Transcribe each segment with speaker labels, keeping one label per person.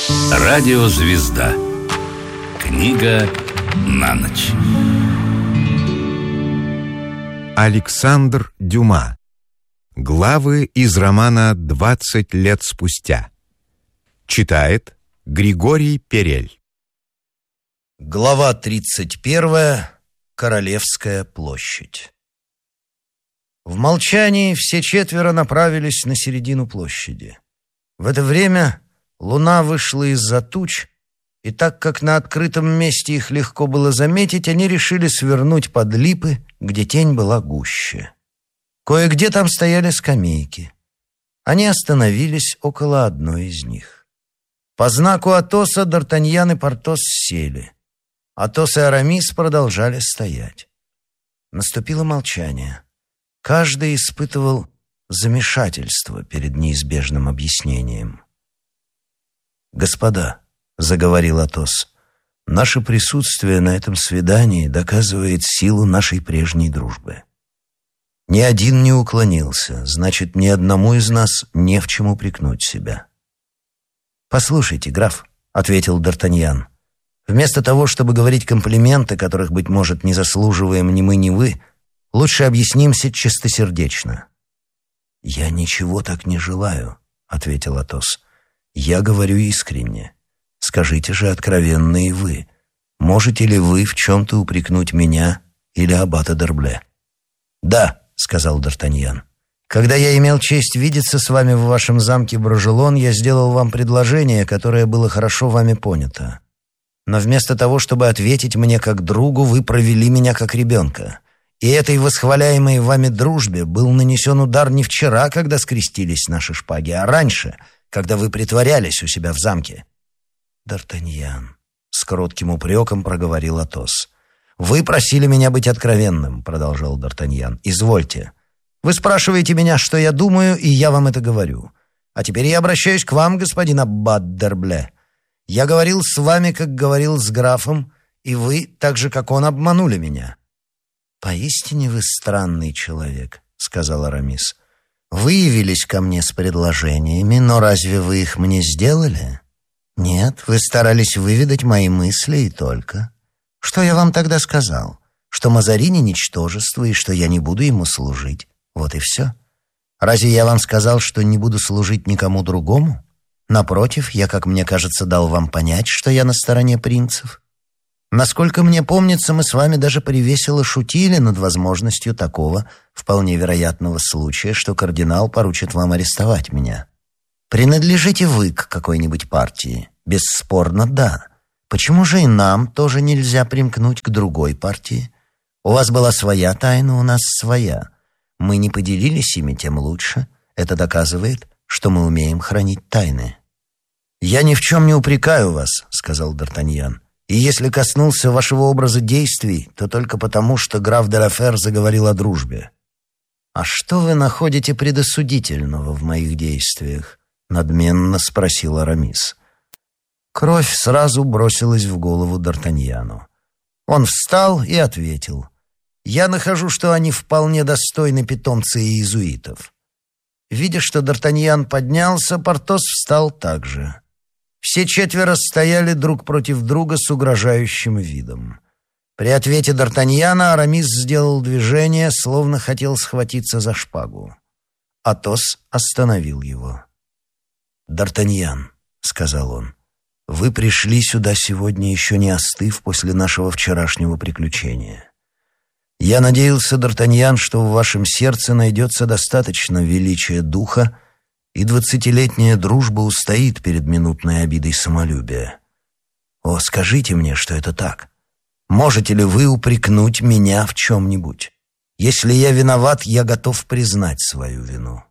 Speaker 1: Радиозвезда. Книга на ночь.
Speaker 2: Александр Дюма. Главы из романа «20 лет спустя». Читает Григорий Перель.
Speaker 3: Глава 31. Королевская площадь. В молчании все четверо направились на середину площади. В это время луна вышла из-за туч, и так как на открытом месте их легко было заметить, они решили свернуть под липы, где тень была гуще. Кое-где там стояли скамейки. Они остановились около одной из них. По знаку Атоса Д'Артаньян и Портос сели. Атос и Арамис продолжали стоять. Наступило молчание. Каждый испытывал замешательство перед неизбежным объяснением. «Господа», — заговорил Атос, — «наше присутствие на этом свидании доказывает силу нашей прежней дружбы. Ни один не уклонился, значит, ни одному из нас не в чем упрекнуть себя». «Послушайте, граф», — ответил Д'Артаньян, — «вместо того, чтобы говорить комплименты, которых, быть может, не заслуживаем ни мы, ни вы, лучше объяснимся чистосердечно». «Я ничего так не желаю», — ответил Атос. «Я говорю искренне. Скажите же откровенно и вы. Можете ли вы в чем-то упрекнуть меня или аббата Д'Ербле?» «Да», — сказал Д'Артаньян. «Когда я имел честь видеться с вами в вашем замке Брожелон, я сделал вам предложение, которое было хорошо вами понято. Но вместо того, чтобы ответить мне как другу, вы провели меня как ребенка. И этой восхваляемой вами дружбе был нанесен удар не вчера, когда скрестились наши шпаги, а раньше, когда вы притворялись у себя в замке». «Д'Артаньян», — с коротким упреком проговорил Атос. «Вы просили меня быть откровенным», — продолжал Д'Артаньян. «Извольте. Вы спрашиваете меня, что я думаю, и я вам это говорю. А теперь я обращаюсь к вам, господин аббат Д'Ербле. Я говорил с вами, как говорил с графом, и вы, так же, как он, обманули меня». «Поистине вы странный человек», — сказал Арамис. «Вы явились ко мне с предложениями, но разве вы их мне сделали? Нет, вы старались выведать мои мысли и только. Что я вам тогда сказал? Что Мазарини — ничтожество и что я не буду ему служить. Вот и все. Разве я вам сказал, что не буду служить никому другому? Напротив, я, как мне кажется, дал вам понять, что я на стороне принцев. Насколько мне помнится, мы с вами даже привесело шутили над возможностью такого вполне вероятного случая, что кардинал поручит вам арестовать меня. Принадлежите вы к какой-нибудь партии? Бесспорно, да. Почему же и нам тоже нельзя примкнуть к другой партии? У вас была своя тайна, у нас своя. Мы не поделились ими, тем лучше. Это доказывает, что мы умеем хранить тайны». «Я ни в чем не упрекаю вас», — сказал Д'Артаньян. «И если коснулся вашего образа действий, то только потому, что граф де ла Фер заговорил о дружбе». «А что вы находите предосудительного в моих действиях?» — надменно спросил Арамис. Кровь сразу бросилась в голову Д'Артаньяну. Он встал и ответил: «Я нахожу, что они вполне достойны питомца иезуитов». Видя, что Д'Артаньян поднялся, Портос встал также. Все четверо стояли друг против друга с угрожающим видом. При ответе Д'Артаньяна Арамис сделал движение, словно хотел схватиться за шпагу. Атос остановил его. «Д'Артаньян», — сказал он, — «вы пришли сюда сегодня, еще не остыв после нашего вчерашнего приключения. Я надеялся, Д'Артаньян, что в вашем сердце найдется достаточно величия духа, и 20-летняя дружба устоит перед минутной обидой самолюбия. О, скажите мне, что это так. Можете ли вы упрекнуть меня в чем-нибудь? Если я виноват, я готов признать свою вину».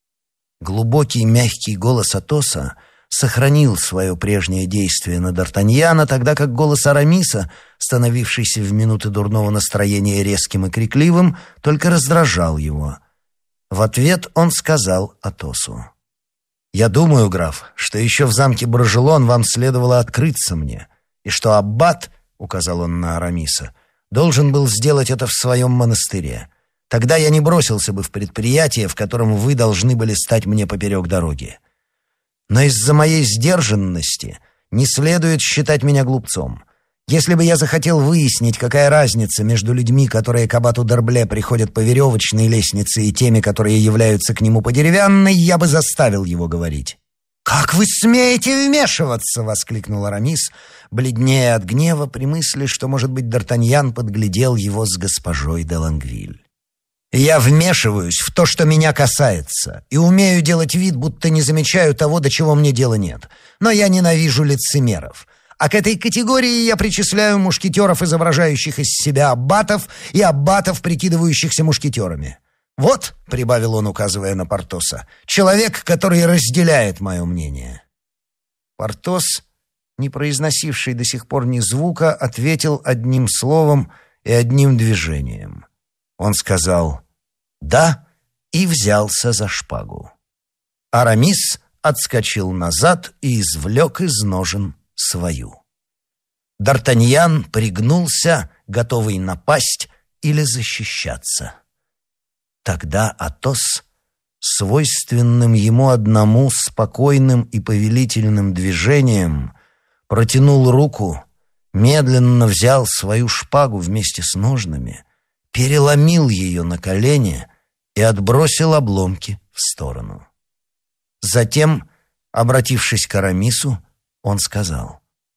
Speaker 3: Глубокий мягкий голос Атоса сохранил свое прежнее действие на Д'Артаньяна, тогда как голос Арамиса, становившийся в минуты дурного настроения резким и крикливым, только раздражал его. В ответ он сказал Атосу: «Я думаю, граф, что еще в замке Брожелон вам следовало открыться мне, и что аббат, — указал он на Арамиса, — должен был сделать это в своем монастыре. Тогда я не бросился бы в предприятие, в котором вы должны были стать мне поперек дороги. Но из-за моей сдержанности не следует считать меня глупцом. Если бы я захотел выяснить, какая разница между людьми, которые к аббату Д'Арбле приходят по веревочной лестнице, и теми, которые являются к нему по деревянной, я бы заставил его говорить. «Как вы смеете вмешиваться?» — воскликнул Арамис, бледнее от гнева при мысли, что, может быть, Д'Артаньян подглядел его с госпожой де Лонгвиль. «Я вмешиваюсь в то, что меня касается, и умею делать вид, будто не замечаю того, до чего мне дела нет. Но я ненавижу лицемеров. А к этой категории я причисляю мушкетеров, изображающих из себя аббатов, и аббатов, прикидывающихся мушкетерами. Вот, — прибавил он, указывая на Портоса, — человек, который разделяет мое мнение». Портос, не произносивший до сих пор ни звука, ответил одним словом и одним движением. Он сказал «да» и взялся за шпагу. Арамис отскочил назад и извлек из ножен свою. Д'Артаньян пригнулся, готовый напасть или защищаться. Тогда Атос, свойственным ему одному спокойным и повелительным движением, протянул руку, медленно взял свою шпагу вместе с ножнами, переломил ее на колени и отбросил обломки в сторону. Затем, обратившись к Арамису, он сказал: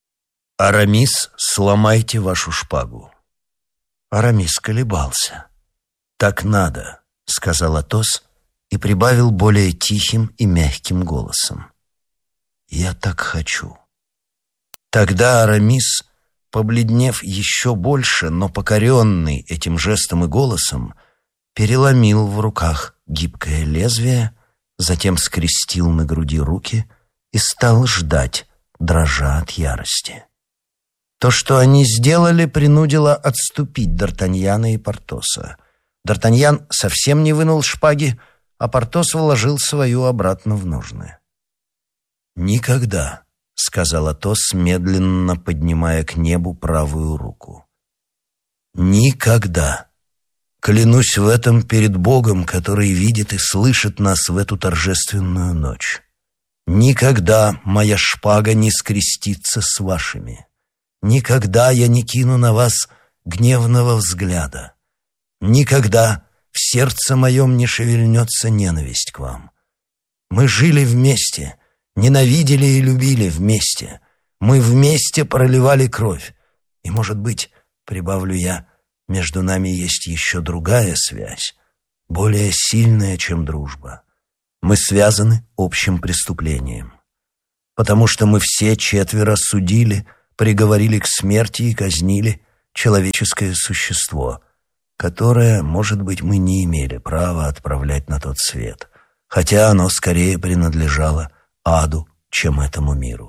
Speaker 3: «Арамис, сломайте вашу шпагу». Арамис колебался. «Так надо», — сказал Атос и прибавил более тихим и мягким голосом: «Я так хочу». Тогда Арамис, побледнев еще больше, но покоренный этим жестом и голосом, переломил в руках гибкое лезвие, затем скрестил на груди руки и стал ждать, дрожа от ярости. То, что они сделали, принудило отступить Д'Артаньяна и Портоса. Д'Артаньян совсем не вынул шпаги, а Портос вложил свою обратно в ножны. «Никогда», — сказал Атос, медленно поднимая к небу правую руку. «Никогда. Клянусь в этом перед Богом, который видит и слышит нас в эту торжественную ночь. Никогда моя шпага не скрестится с вашими. Никогда я не кину на вас гневного взгляда. Никогда в сердце моем не шевельнется ненависть к вам. Мы жили вместе, ненавидели и любили вместе. Мы вместе проливали кровь. И, может быть, прибавлю я, между нами есть еще другая связь, более сильная, чем дружба. Мы связаны общим преступлением. Потому что мы все четверо судили, приговорили к смерти и казнили человеческое существо, которое, может быть, мы не имели права отправлять на тот свет, хотя оно скорее принадлежало аду, чем этому миру.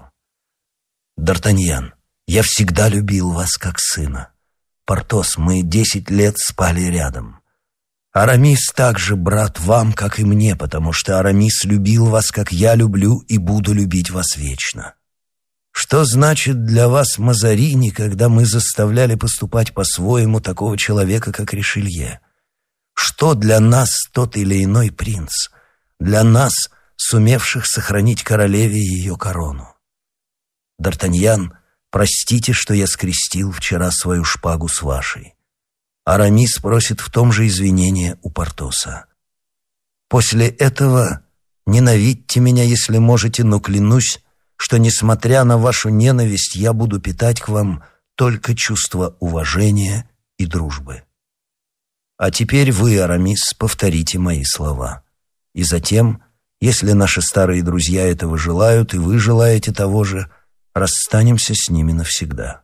Speaker 3: Д'Артаньян, я всегда любил вас как сына. Портос, мы 10 лет спали рядом. Арамис также брат вам, как и мне, потому что Арамис любил вас, как я люблю и буду любить вас вечно. Что значит для вас Мазарини, когда мы заставляли поступать по-своему такого человека, как Ришелье? Что для нас тот или иной принц? Для нас, сумевших сохранить королеве ее корону? Д'Артаньян, простите, что я скрестил вчера свою шпагу с вашей. Арамис просит в том же извинения у Портоса. После этого ненавидьте меня, если можете, но клянусь, что, несмотря на вашу ненависть, я буду питать к вам только чувство уважения и дружбы. А теперь вы, Арамис, повторите мои слова. И затем, если наши старые друзья этого желают, и вы желаете того же, расстанемся с ними навсегда».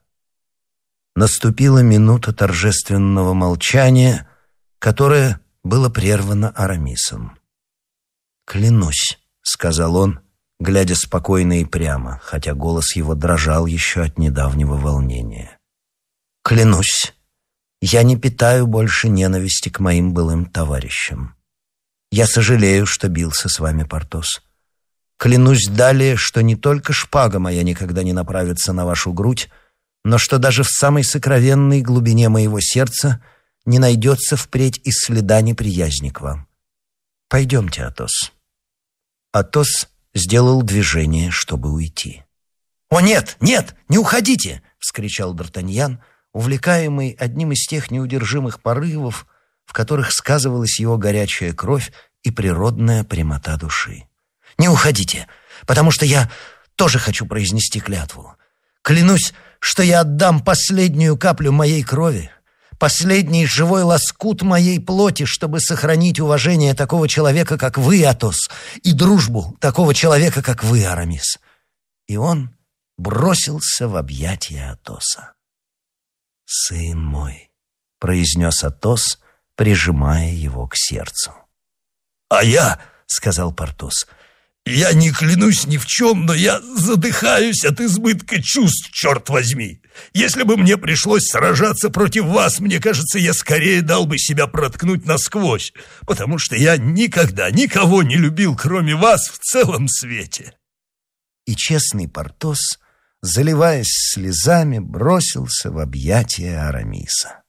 Speaker 3: Наступила минута торжественного молчания, которое было прервано Арамисом. «Клянусь», — сказал он, глядя спокойно и прямо, хотя голос его дрожал еще от недавнего волнения. «Клянусь, я не питаю больше ненависти к моим былым товарищам. Я сожалею, что бился с вами, Портос. Клянусь далее, что не только шпага моя никогда не направится на вашу грудь, но что даже в самой сокровенной глубине моего сердца не найдется впредь и следа неприязни к вам. Пойдемте, Атос». Атос сделал движение, чтобы уйти. «О, нет, нет, не уходите!» — вскричал Д'Артаньян, увлекаемый одним из тех неудержимых порывов, в которых сказывалась его горячая кровь и природная прямота души. «Не уходите, потому что я тоже хочу произнести клятву. Клянусь, что я отдам последнюю каплю моей крови, последний живой лоскут моей плоти, чтобы сохранить уважение такого человека, как вы, Атос, и дружбу такого человека, как вы, Арамис». И он бросился в объятия Атоса. «Сын мой», — произнес Атос, прижимая его к сердцу.
Speaker 4: «А я, — сказал Портос, — я не клянусь ни в чем, но я задыхаюсь от избытка чувств, черт возьми. Если бы мне пришлось сражаться против вас, мне кажется, я скорее дал бы себя проткнуть насквозь, потому что я никогда никого не любил, кроме вас, в целом свете».
Speaker 3: И честный Портос, заливаясь слезами, бросился в объятия Арамиса.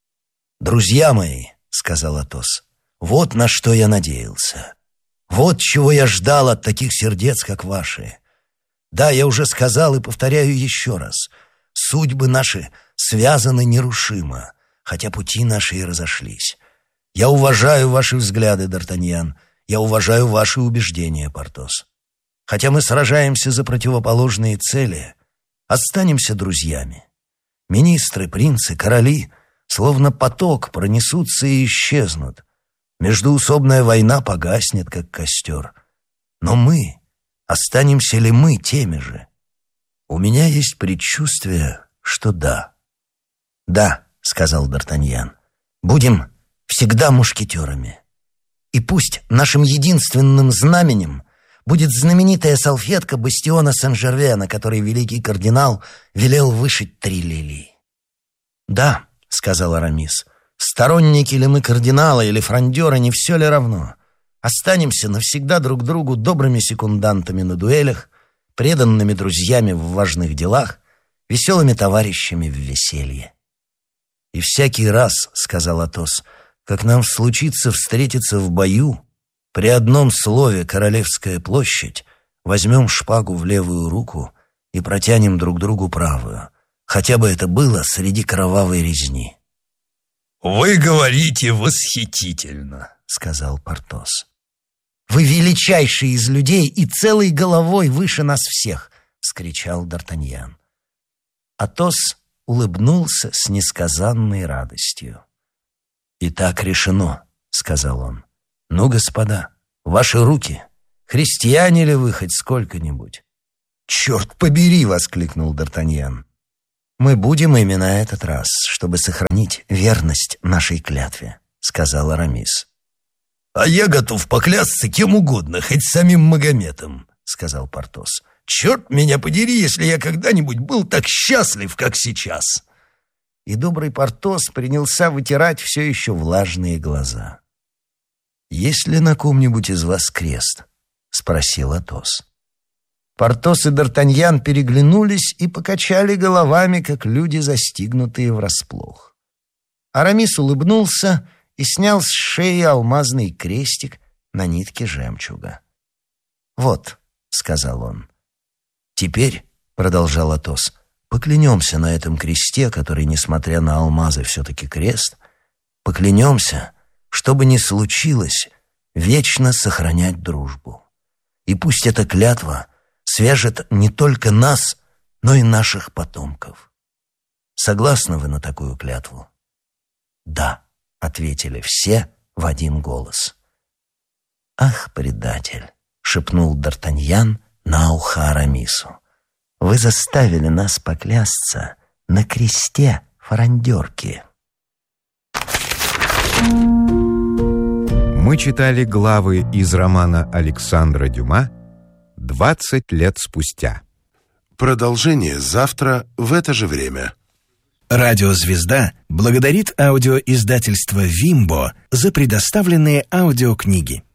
Speaker 3: «Друзья мои, — сказал Атос, — вот на что я надеялся. Вот чего я ждал от таких сердец, как ваши. Да, я уже сказал и повторяю еще раз. Судьбы наши связаны нерушимо, хотя пути наши и разошлись. Я уважаю ваши взгляды, Д'Артаньян. Я уважаю ваши убеждения, Портос. Хотя мы сражаемся за противоположные цели, останемся друзьями. Министры, принцы, короли, словно поток, пронесутся и исчезнут. Междоусобная война погаснет, как костер. Но мы, останемся ли мы теми же? У меня есть предчувствие, что да. «Да», — сказал Д'Артаньян, — «будем всегда мушкетерами. И пусть нашим единственным знаменем будет знаменитая салфетка бастиона Сен-Жерве, на которой великий кардинал велел вышить 3 лилии». «Да», — сказал Арамис, — «сторонники ли мы кардинала или фрондера, не все ли равно? Останемся навсегда друг другу добрыми секундантами на дуэлях, преданными друзьями в важных делах, веселыми товарищами в веселье». «И всякий раз, — сказал Атос, — как нам случится встретиться в бою, при одном слове «Королевская площадь» возьмем шпагу в левую руку и протянем друг другу правую, хотя бы это было среди кровавой резни».
Speaker 4: «Вы говорите восхитительно»,
Speaker 3: — сказал Портос. «Вы величайший из людей и целой головой выше нас всех», — вскричал Д'Артаньян. Атос улыбнулся с несказанной радостью. «Итак решено», — сказал он. «Ну, господа, ваши руки. Христиане ли вы хоть сколько-нибудь?» «Черт побери!» — воскликнул Д'Артаньян. «Мы будем ими на этот раз, чтобы сохранить верность нашей клятве», — сказал Арамис.
Speaker 4: «А я готов поклясться кем угодно, хоть самим Магометом», — сказал Портос. «Черт меня подери, если я когда-нибудь был так счастлив, как сейчас».
Speaker 3: И добрый Портос принялся вытирать все еще влажные глаза. «Есть ли на ком-нибудь из вас крест?» — спросил Атос. Портос и Д'Артаньян переглянулись и покачали головами, как люди, застигнутые врасплох. Арамис улыбнулся и снял с шеи алмазный крестик на нитке жемчуга. «Вот», — сказал он. «Теперь, — продолжал Атос, — поклянемся на этом кресте, который, несмотря на алмазы, все-таки крест, поклянемся, что бы ни случилось, вечно сохранять дружбу. И пусть эта клятва свяжет не только нас, но и наших потомков. Согласны вы на такую клятву?» «Да», — ответили все в один голос. «Ах, предатель!» — шепнул Д'Артаньян на ухо Арамису. «Вы заставили нас поклясться на кресте фрондерки».
Speaker 2: Мы читали главы из романа Александра Дюма «20 лет спустя».
Speaker 5: Продолжение завтра в это же время.
Speaker 1: Радиозвезда благодарит аудиоиздательство «Вимбо» за предоставленные аудиокниги.